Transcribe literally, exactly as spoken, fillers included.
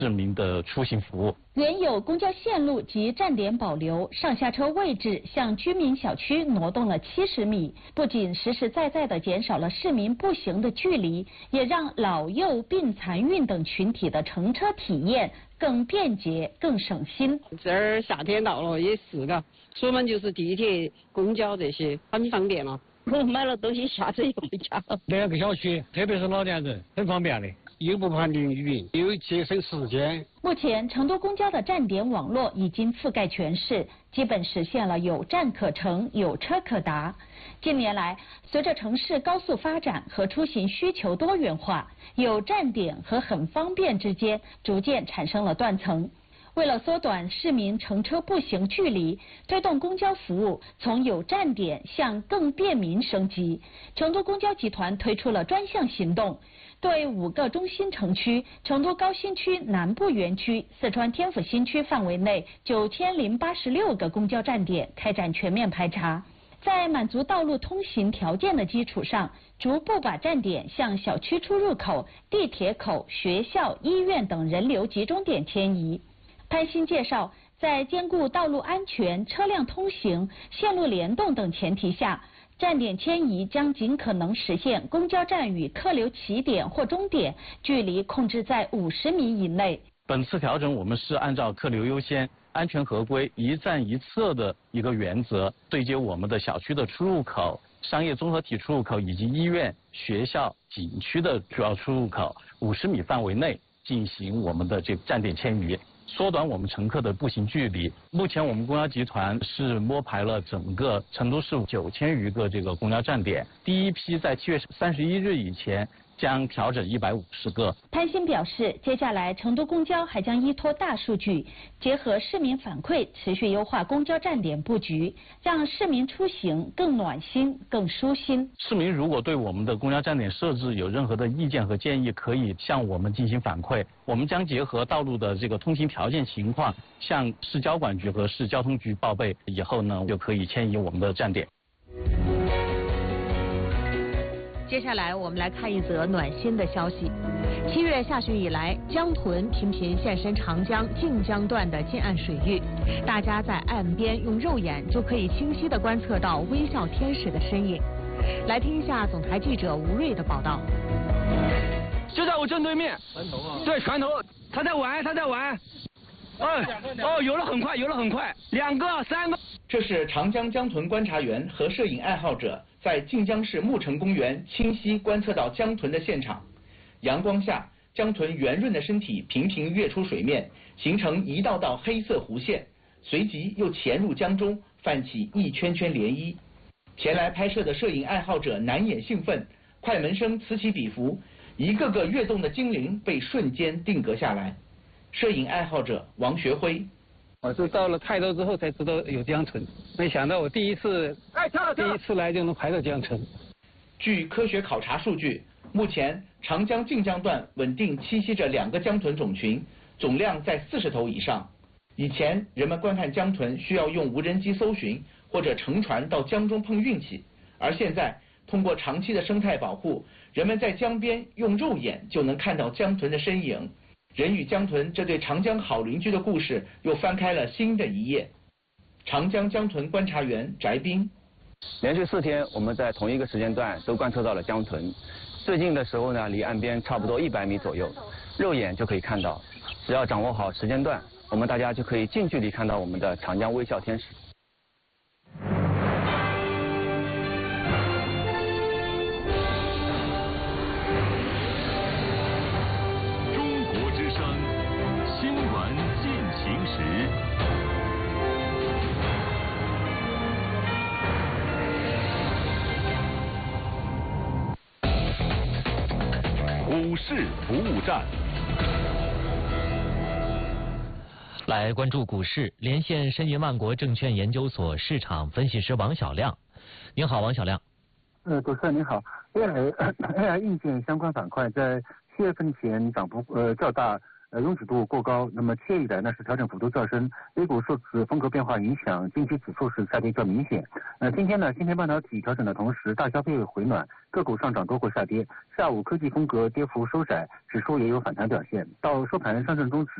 市民的出行服务。 原有公交线路及站点保留，上下车位置向居民小区挪动了七十米，不仅实实在在地减少了市民步行的距离，也让老幼病残孕等群体的乘车体验更便捷、更省心。 这儿夏天到了也是嘎，出门就是地铁、公交这些，很方便了。我买了东西下车就回家。 两个小区，特别是老年人，很方便的，又不怕淋雨，又节省时间。 目前，成都公交的站点网络已经覆盖全市，基本实现了有站可乘、有车可达。近年来，随着城市高速发展和出行需求多元化，有站点和很方便之间逐渐产生了断层。为了缩短市民乘车步行距离，推动公交服务从有站点向更便民升级，成都公交集团推出了专项行动，对五个中心城区、成都高新区南部园区、四川天府新区范围内九千零八十六个公交站点开展全面排查，在满足道路通行条件的基础上，逐步把站点向小区出入口、地铁口、学校、医院等人流集中点迁移。潘鑫介绍，在兼顾道路安全、车辆通行、线路联动等前提下，站点迁移将尽可能实现公交站与客流起点或终点距离控制在五十米以内。 本次调整，我们是按照客流优先、安全合规、一站一测的一个原则，对接我们的小区的出入口、商业综合体出入口以及医院、学校、景区的主要出入口五十米范围内进行我们的这个站点迁移，缩短我们乘客的步行距离。目前我们公交集团是摸排了整个成都市九千余个这个公交站点，第一批在七月三十一日以前将调整一百五十个。 潘鑫表示，接下来成都公交还将依托大数据，结合市民反馈，持续优化公交站点布局，让市民出行更暖心、更舒心。 市民如果对我们的公交站点设置有任何的意见和建议，可以向我们进行反馈，我们将结合道路的这个通行条件情况，向市交管局和市交通局报备，以后呢就可以迁移我们的站点。 接下来我们来看一则暖心的消息。七月下旬以来，江豚频频现身长江靖江段的近岸水域，大家在岸边用肉眼就可以清晰地观测到微笑天使的身影。来听一下总台记者吴瑞的报道。 就在我正对面，船头啊，对，船头，他在玩，他在玩。哦哦，游了很快，游了很快，两个、三个。 这是长江江豚观察员和摄影爱好者在靖江市牧城公园清晰观测到江豚的现场。阳光下，江豚圆润的身体频频跃出水面，形成一道道黑色弧线，随即又潜入江中，泛起一圈圈涟漪。前来拍摄的摄影爱好者难掩兴奋，快门声此起彼伏，一个个跃动的精灵被瞬间定格下来。摄影爱好者王学辉， 我是到了泰州之后才知道有江豚，没想到我第一次第一次来就能拍到江豚。 据科学考察数据，目前长江靖江段稳定栖息着两个江豚种群，总量在四十头以上。以前人们观看江豚需要用无人机搜寻或者乘船到江中碰运气，而现在通过长期的生态保护，人们在江边用肉眼就能看到江豚的身影。人与江豚这对长江好邻居的故事又翻开了新的一页。长江江豚观察员翟斌， 连续四天我们在同一个时间段都观测到了江豚，最近的时候呢离岸边差不多一百米左右，肉眼就可以看到。只要掌握好时间段，我们大家就可以近距离看到我们的长江微笑天使。 股市服务站， 来关注股市，连线申云万国证券研究所市场分析师王小亮。您好，王小亮。 呃，主持人您好。A I A I 硬件相关板块在七月份前涨幅呃较大， 呃拥挤度过高，那么惬意的那是调整幅度较深。A 股受此风格变化影响，近期指数是下跌较明显。呃，今天呢，芯片半导体调整的同时，大消费回暖，个股上涨多过下跌。下午科技风格跌幅收窄，指数也有反弹表现。到收盘，上证综指